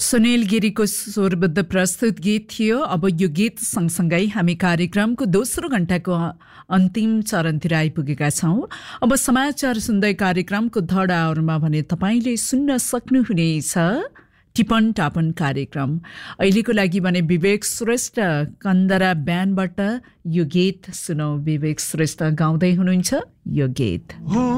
सुनिल गिरीको स्वरबद्ध प्रस्तुत गीत थियो। अब यो गीत सँगसँगै हामी कार्यक्रमको दोस्रो घण्टाको अन्तिम चरणतिर आइपुगेका छौं। अब समाचार सुन्दै कार्यक्रमको थर्ड आवरमा भने तपाईले सुन्न सक्नुहुनेछ टिपन टापन कार्यक्रम। अहिलेको लागि भने विवेक श्रेष्ठ कन्दरा ब्यान्डबाट यो गीत सुनौ। विवेक श्रेष्ठ गाउँदै हुनुहुन्छ यो गीत।